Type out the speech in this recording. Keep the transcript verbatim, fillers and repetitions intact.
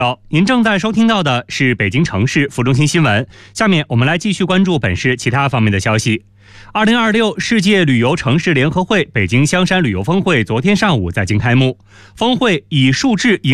好，您正在收听到的是北京城市副中心新闻。下面我们来继续关注本市其他方面的消息。二零二六世界旅游城市联合会北京香山旅游峰会昨天上午在京开幕，峰会以数字